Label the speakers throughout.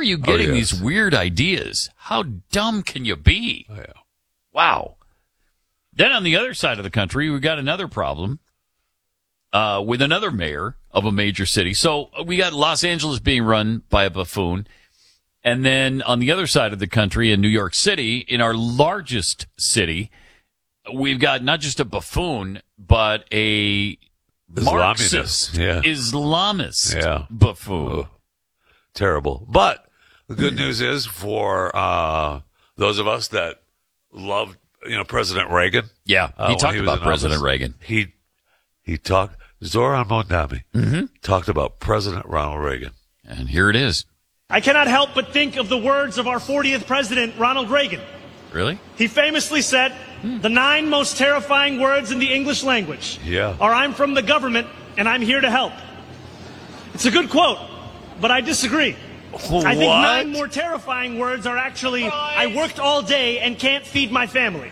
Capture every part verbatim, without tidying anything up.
Speaker 1: are you getting
Speaker 2: oh, yes.
Speaker 1: these weird ideas? How dumb can you be?
Speaker 2: Oh, yeah.
Speaker 1: Wow. Then on the other side of the country, we got another problem uh, with another mayor of a major city. So we got Los Angeles being run by a buffoon. And then on the other side of the country in New York City, in our largest city, we've got not just a buffoon, but a Marxist,
Speaker 2: yeah.
Speaker 1: Islamist
Speaker 2: yeah.
Speaker 1: buffoon.
Speaker 2: Oh, terrible. But the good news is for uh, those of us that loved, you know, President Reagan.
Speaker 1: Yeah, he
Speaker 2: uh,
Speaker 1: talked
Speaker 2: he
Speaker 1: about President
Speaker 2: office,
Speaker 1: Reagan.
Speaker 2: He he talked, Zoran Mondami
Speaker 1: mm-hmm.
Speaker 2: talked about President Ronald Reagan.
Speaker 1: And here it is.
Speaker 3: I cannot help but think of the words of our fortieth president, Ronald Reagan.
Speaker 1: Really?
Speaker 3: He famously said, the nine most terrifying words in the English language
Speaker 2: yeah.
Speaker 3: are I'm from the government and I'm here to help. It's a good quote, but I disagree.
Speaker 2: What?
Speaker 3: I think nine more terrifying words are actually, I worked all day and can't feed my family.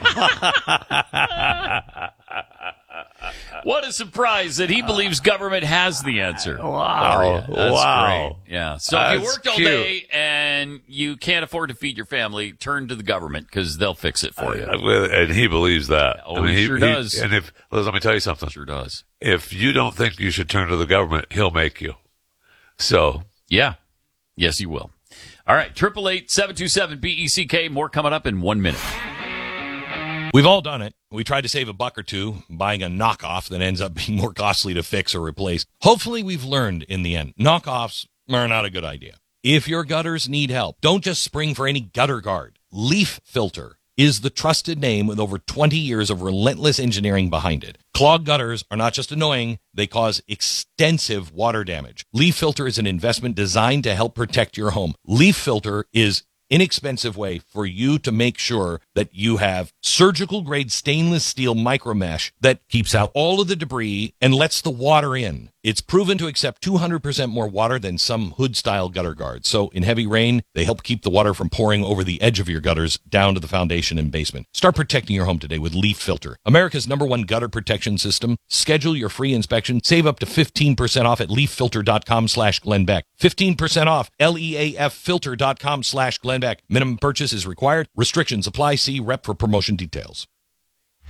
Speaker 1: What a surprise that he believes government has the answer.
Speaker 2: Wow.
Speaker 1: That's
Speaker 2: wow.
Speaker 1: great. Yeah. So
Speaker 2: That's
Speaker 1: if you worked all
Speaker 2: cute.
Speaker 1: day and you can't afford to feed your family, turn to the government because they'll fix it for you.
Speaker 2: Uh, and he believes that.
Speaker 1: Oh, I mean, he sure does.
Speaker 2: And if, let me tell you something.
Speaker 1: Sure does.
Speaker 2: If you don't think you should turn to the government, he'll make you. So.
Speaker 1: Yeah. Yes, he will. All right. triple eight seven two seven B E C K. More coming up in one minute.
Speaker 4: We've all done it. We tried to save a buck or two buying a knockoff that ends up being more costly to fix or replace. Hopefully we've learned in the end. Knockoffs are not a good idea. If your gutters need help, don't just spring for any gutter guard. Leaf Filter is the trusted name with over twenty years of relentless engineering behind it. Clogged gutters are not just annoying, they cause extensive water damage. Leaf Filter is an investment designed to help protect your home. Leaf Filter is inexpensive way for you to make sure that you have surgical grade stainless steel micro mesh that keeps out all of the debris and lets the water in. It's proven to accept two hundred percent more water than some hood-style gutter guards. So in heavy rain, they help keep the water from pouring over the edge of your gutters down to the foundation and basement. Start protecting your home today with Leaf Filter, America's number one gutter protection system. Schedule your free inspection. Save up to fifteen percent off at leaffilter.com slash Glenn Beck. fifteen percent off, L E A F filter.com slash Glenn Beck. Minimum purchase is required. Restrictions apply. See rep for promotion details.